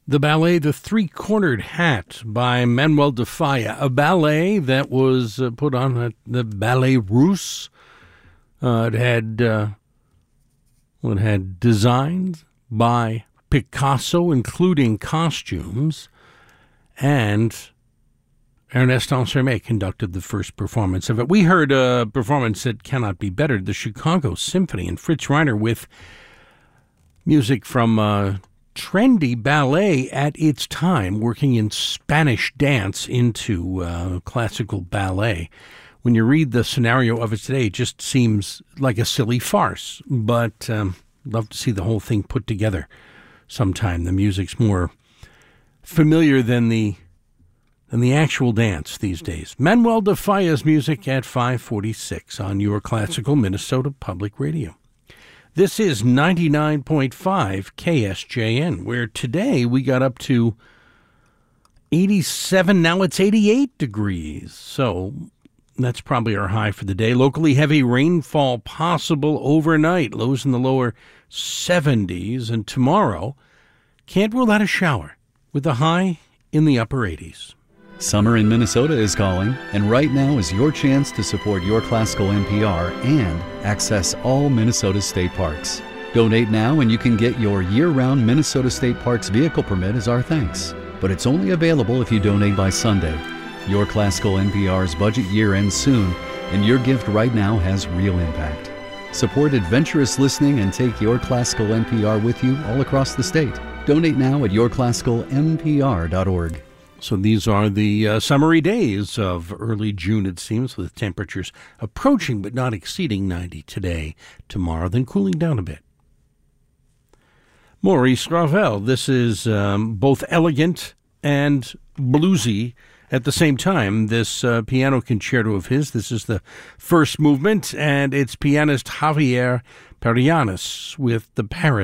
The ballet The Three-Cornered Hat by Manuel de Falla, a ballet that was put on at the Ballet Russe. It had designs by Picasso, including costumes, and Ernest Ansermet conducted the first performance of it. We heard a performance that cannot be bettered, the Chicago Symphony, and Fritz Reiner with music from trendy ballet at its time, working in Spanish dance into classical ballet. When you read the scenario of it today, it just seems like a silly farce, but love to see the whole thing put together sometime. The music's more familiar than the actual dance these days. Manuel de Falla's music at 5:46 on your classical Minnesota Public Radio. This is 99.5 KSJN, where today we got up to 87. Now it's 88 degrees. So that's probably our high for the day. Locally heavy rainfall possible overnight. Lows in the lower 70s. And tomorrow, can't rule out a shower with a high in the upper 80s. Summer in Minnesota is calling, and right now is your chance to support Your Classical NPR and access all Minnesota state parks. Donate now and you can get your year-round Minnesota State Parks vehicle permit as our thanks. But it's only available if you donate by Sunday. Your Classical NPR's budget year ends soon, and your gift right now has real impact. Support adventurous listening and take Your Classical NPR with you all across the state. Donate now at yourclassicalnpr.org. So these are the summery days of early June, it seems, with temperatures approaching but not exceeding 90 today, tomorrow, then cooling down a bit. Maurice Ravel, this is both elegant and bluesy at the same time. This piano concerto of his, this is the first movement, and it's pianist Javier Perianis with the Paris